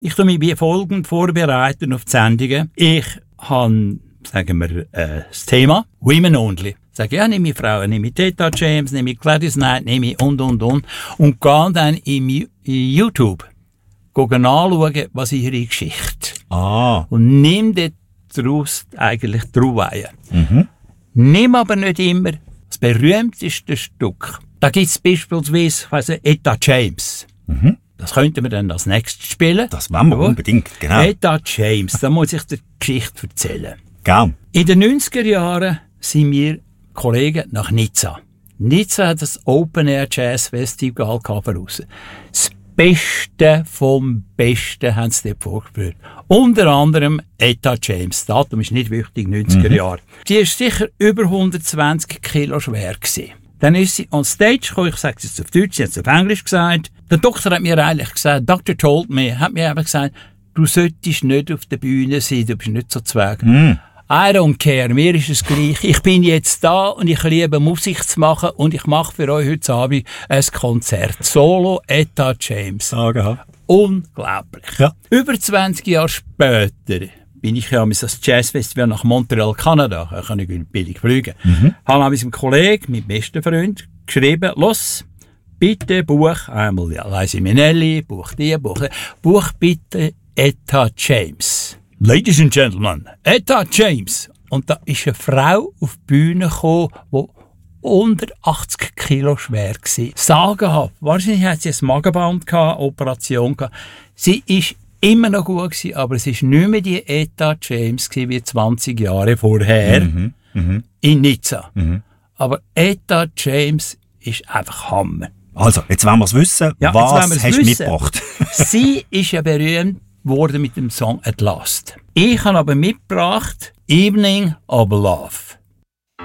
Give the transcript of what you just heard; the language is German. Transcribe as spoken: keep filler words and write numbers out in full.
Ich tue mich wie folgend vorbereiten auf die Sendungen. Ich habe, sagen wir, äh, das Thema Women Only. Sage, ja, nehme ich Frauen, nehme ich Etta James, nehme ich Gladys Knight, nehme ich und, und, und. Und gehe dann in, in YouTube gucken anschauen, was ist ihre Geschichte. Ah. Und nimm dort daraus eigentlich die Ruhe. Mhm. Nimm aber nicht immer das berühmteste Stück. Da gibt es beispielsweise, ich weiss nicht, Etta James. Mhm. Das könnten wir dann als nächstes spielen. Das wollen wir ja. unbedingt, genau. Etta James, da muss ich dir die Geschichte erzählen. Gern. In den neunziger Jahren sind wir Kollegen nach Nizza. Nizza hat das Open Air Jazz Festival voraus. Das Beste vom Besten haben sie dort vorgeführt. Unter anderem Etta James. Das Datum ist nicht wichtig, neunziger Mhm. Jahre. Die war sicher über hundertzwanzig Kilo schwer gewesen. Dann ist sie on stage gekommen, ich sage es jetzt auf Deutsch, sie hat es auf Englisch gesagt. Der Doktor hat mir eigentlich gesagt, Doctor told me, hat mir einfach gesagt, du solltest nicht auf der Bühne sein, du bist nicht so zweig. Mhm. I don't care, mir ist es gleich. Ich bin jetzt da und ich liebe Musik zu machen und ich mache für euch heute Abend ein Konzert. Solo Etta James. Ah, gehabt. Unglaublich. Ja. Über zwanzig Jahre später bin ich ja mit das Jazzfestival nach Montreal, Kanada. Da kann ich billig fliegen. Mhm. Habe mit meinem Kollegen, meinem besten Freund, geschrieben, los, bitte buch einmal Liza Minnelli, buch die, buch die, buch bitte Etta James. Ladies and Gentlemen, Etta James. Und da ist eine Frau auf die Bühne gekommen, die unter achtzig Kilo schwer war. Sagenhaft. Wahrscheinlich hat sie ein Magenband gehabt, Operation gehabt. Sie ist immer noch gut gewesen, aber es ist nicht mehr die Etta James gewesen, wie zwanzig Jahre vorher Mhm. Mhm. in Nizza. Mhm. Aber Etta James ist einfach Hammer. Also, jetzt wollen wir es wissen. Ja, jetzt Was wollen wir es hast du wissen. mitgebracht? Sie ist ja berühmt worden mit dem Song At Last. Ich habe aber mitgebracht Evening of Love.